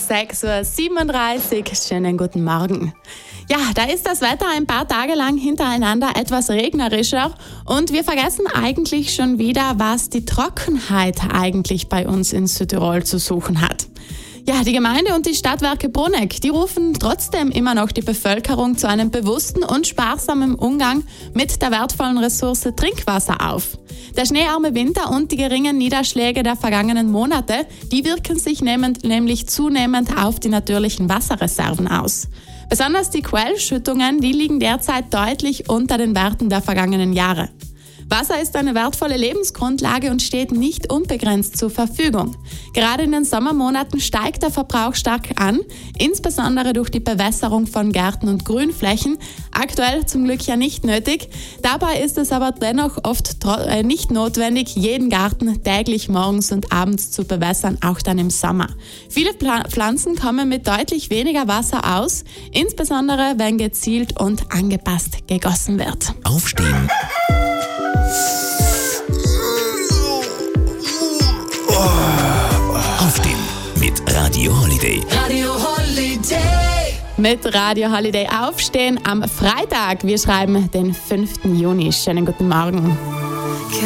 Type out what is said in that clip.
6:37 Uhr. Schönen guten Morgen. Ja, da ist das Wetter ein paar Tage lang hintereinander etwas regnerischer und wir vergessen eigentlich schon wieder, was die Trockenheit eigentlich bei uns in Südtirol zu suchen hat. Ja, die Gemeinde und die Stadtwerke Bruneck, die rufen trotzdem immer noch die Bevölkerung zu einem bewussten und sparsamen Umgang mit der wertvollen Ressource Trinkwasser auf. Der schneearme Winter und die geringen Niederschläge der vergangenen Monate, die wirken sich nämlich zunehmend auf die natürlichen Wasserreserven aus. Besonders die Quellschüttungen, die liegen derzeit deutlich unter den Werten der vergangenen Jahre. Wasser ist eine wertvolle Lebensgrundlage und steht nicht unbegrenzt zur Verfügung. Gerade in den Sommermonaten steigt der Verbrauch stark an, insbesondere durch die Bewässerung von Gärten und Grünflächen. Aktuell zum Glück ja nicht nötig. Dabei ist es aber dennoch oft nicht notwendig, jeden Garten täglich morgens und abends zu bewässern, auch dann im Sommer. Viele Pflanzen kommen mit deutlich weniger Wasser aus, insbesondere wenn gezielt und angepasst gegossen wird. Aufstehen. Aufstehen mit Radio Holiday. Radio Holiday. Mit Radio Holiday aufstehen am Freitag. Wir schreiben den 5. Juni. Schönen guten Morgen.